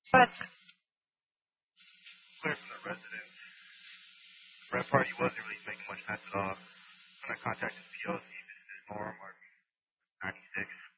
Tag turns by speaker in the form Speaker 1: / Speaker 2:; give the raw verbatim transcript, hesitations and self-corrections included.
Speaker 1: But
Speaker 2: Clear from the residents. Red Party wasn't really making much sense at all. When I contacted P L C, this is Norm or ninety-six.